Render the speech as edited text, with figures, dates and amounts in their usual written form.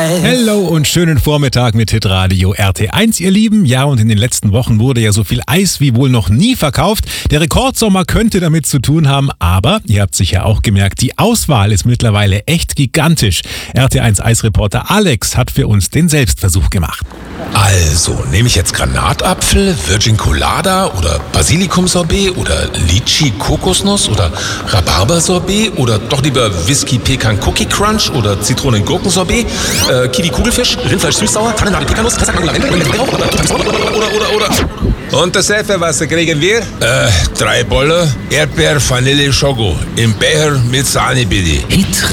life. Hello und schönen Vormittag mit Hitradio RT1, ihr Lieben. Ja, und in den letzten Wochen wurde ja so viel Eis wie wohl noch nie verkauft. Der Rekordsommer könnte damit zu tun haben, aber ihr habt sicher auch gemerkt, die Auswahl ist mittlerweile echt gigantisch. RT1 Eisreporter Alex hat für uns den Selbstversuch gemacht. Also, nehme ich jetzt Granatapfel, Virgin Colada oder Basilikum-Sorbet oder Lychee-Kokosnuss oder Rhabarber-Sorbet oder doch lieber Whisky-Pekan-Cookie-Crunch oder Zitronen-Gurken-Sorbet, Kiwi-Kugelfisch, Rindfleisch-Süß-Sauer, Tannennadel-Pekanuss, Pressacken-Lavendel oder. Und das was kriegen wir? 3 Bolle, Erdbeer, Vanille, Schoko. Im Becher mit Sahne bitte.